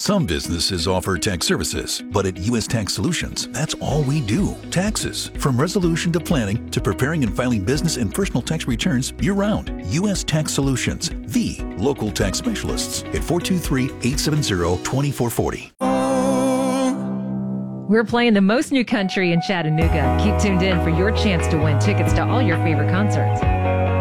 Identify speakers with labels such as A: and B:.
A: Some businesses offer tax services, but at U.S. Tax Solutions, that's all we do. Taxes. From resolution to planning to preparing and filing business and personal tax returns year-round. U.S. Tax Solutions, the local tax specialists at 423-870-2440.
B: We're playing the most new country in Chattanooga. Keep tuned in for your chance to win tickets to all your favorite concerts.